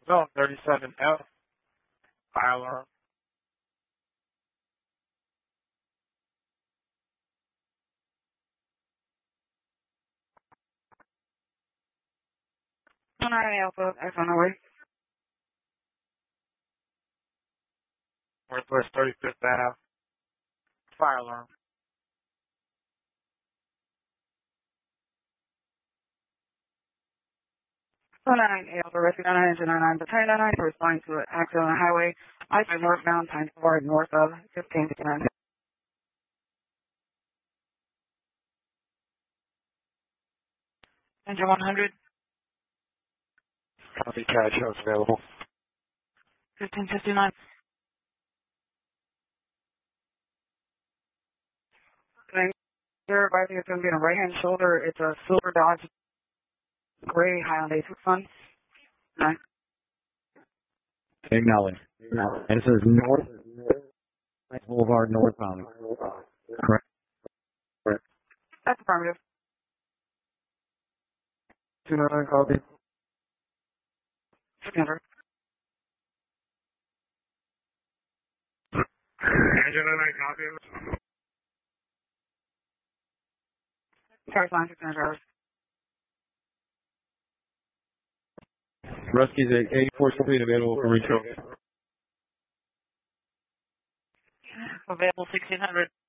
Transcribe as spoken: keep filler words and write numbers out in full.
Zone thirty-seven F, fire alarm. one nine Alpha, X on the way. Northwest thirty-fifth Ave, fire alarm. one nine Alpha, rescue nine nine nine nine, battalion nine nine for responding to an accident on the highway. I five northbound, time forward north of fifteen fifty-nine. Engine one hundred. Copy, Cat shows available. fifteen fifty-nine. They're advising it's going to be on the right-hand shoulder. It's a silver Dodge gray Highlander Tucson. Nine. Acknowledge. And it says North Boulevard northbound. Correct. Correct. That's affirmative. two nine nine, copy. Scanner. Engine nine nine, copy. Charge line six hundred drivers. Rusty's at eighty-four speed available for refill. Available sixteen hundred.